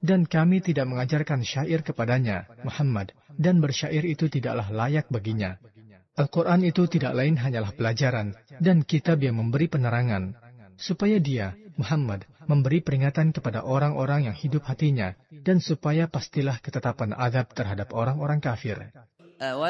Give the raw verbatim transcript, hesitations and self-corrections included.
Dan kami tidak mengajarkan syair kepadanya, Muhammad, dan bersyair itu tidaklah layak baginya. Al-Quran itu tidak lain hanyalah pelajaran dan kitab yang memberi penerangan, supaya dia, Muhammad, memberi peringatan kepada orang-orang yang hidup hatinya, dan supaya pastilah ketetapan azab terhadap orang-orang kafir.